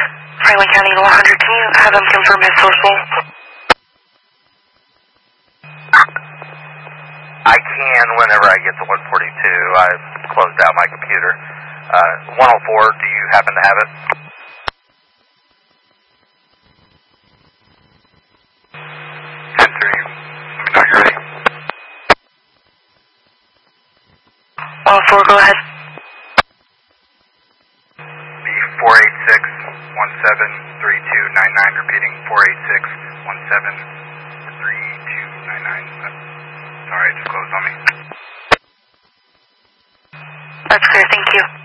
Franklin County 100, can you have him confirm his social? I can whenever I get to 142. I closed out my computer. 104, do you happen to have it? 10-3, let me know you're ready. 104, go ahead. B486-173299, repeating 486-173299. Sorry, it just closed on me. That's clear, thank you.